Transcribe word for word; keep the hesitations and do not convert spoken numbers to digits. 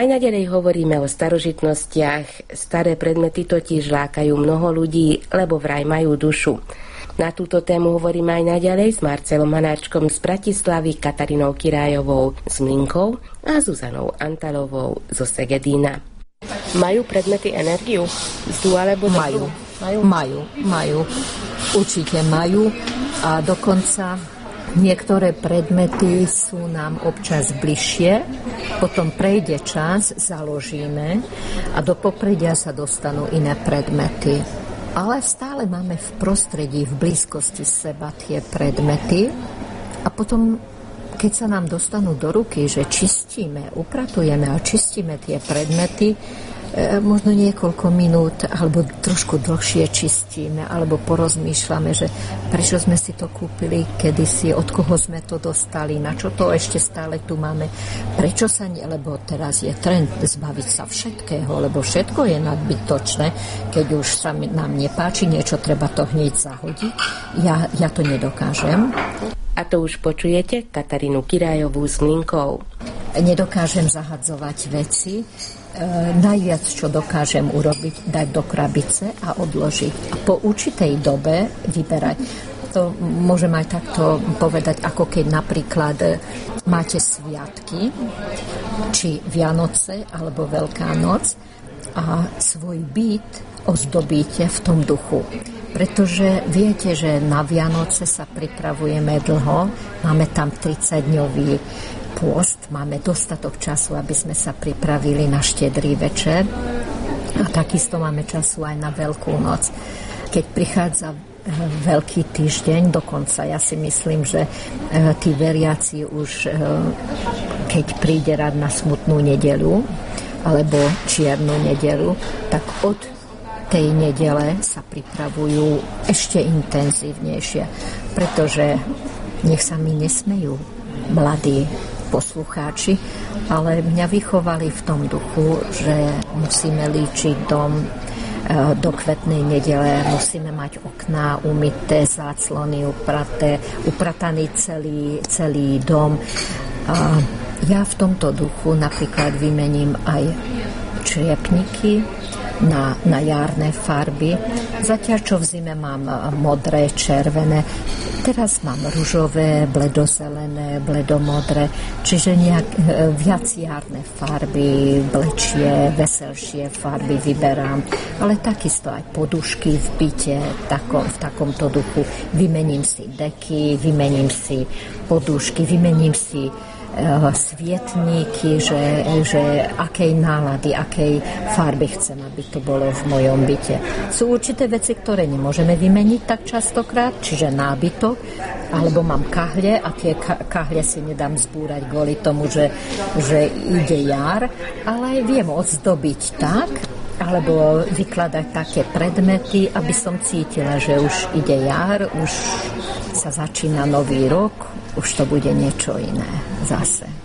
Aj naďalej hovoríme o starožitnostiach. Staré predmety totiž lákajú mnoho ľudí, lebo vraj majú dušu. Na túto tému hovoríme aj naďalej s Marcelom Hanáčkom z Bratislavy, Katarínou Kirájovou z Mlynkov a Zuzanou Antalovou zo Segedína. Majú predmety energiu? Zlú alebo majú. majú? Majú, majú. Určite majú a dokonca niektoré predmety sú nám občas bližšie, potom prejde čas, založíme a do popredia sa dostanú iné predmety. Ale stále máme v prostredí, v blízkosti seba tie predmety a potom, keď sa nám dostanú do ruky, že čistíme, upratujeme a čistíme tie predmety, možno niekoľko minút alebo trošku dlhšie čistíme alebo porozmýšľame, že prečo sme si to kúpili kedysi, od koho sme to dostali, na čo to ešte stále tu máme, prečo sa nie, lebo teraz je trend zbaviť sa všetkého, lebo všetko je nadbytočné, keď už sa nám nepáči niečo, treba to hneď zahodiť. Ja, ja to nedokážem. A to už počujete Katarínu Kirájovú z Mlynkov. Nedokážem zahadzovať veci. E, najviac, čo dokážem urobiť, dať do krabice a odložiť. A po určitej dobe vyberať. To môžem aj takto povedať, ako keď napríklad máte sviatky, či Vianoce, alebo Veľká noc a svoj byt ozdobíte v tom duchu. Pretože viete, že na Vianoce sa pripravujeme dlho, máme tam tridsaťdňový pôst, máme dostatok času, aby sme sa pripravili na štedrý večer a takisto máme času aj na Veľkú noc. Keď prichádza Veľký týždeň, dokonca ja si myslím, že tí veriaci už, keď príde rád na smutnú nedeľu alebo čiernu nedeľu, tak od tej nedele sa pripravujú ešte intenzívnejšie, pretože nech sa mi nesmejú mladí poslucháči, ale mňa vychovali v tom duchu, že musíme líčiť dom do kvetnej nedele, musíme mať okná umyté, záclony upraté, uprataný celý, celý dom. A ja v tomto duchu napríklad vymením aj čriepniky na, na jarné farby. Zatiaľ, čo v zime mám modré, červené, teraz mám ružové, bledozelené, bledomodré, čiže nejak viac jarné farby, blečie, veselšie farby vyberám, ale takisto aj podušky v byte, tako, v takomto duchu. Vymením si deky, vymením si podušky, vymením si svietníky, že, že akej nálady, akej farby chcem, aby to bolo v mojom byte. Sú určité veci, ktoré nemôžeme vymeniť tak častokrát, čiže nábytok, alebo mám kahle a tie kahle si nedám zbúrať kvôli tomu, že, že ide jar, ale viem ozdobiť tak, alebo vykladať také predmety, aby som cítila, že už ide jar, už sa začína nový rok, už to bude niečo iné zase.